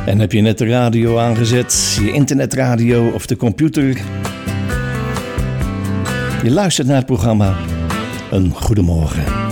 En heb je net de radio aangezet, je internetradio of de computer? Je luistert naar het programma Een Goedemorgen.